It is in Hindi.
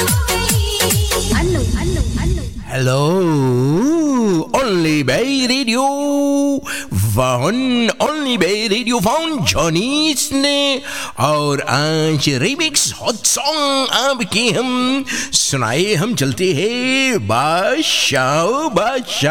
hello only by radio one only by radio one जॉनीस ने और आज रिमिक्स हॉट सॉन्ग आपके हम सुनाए हम चलते हैं बादशाह बादशाह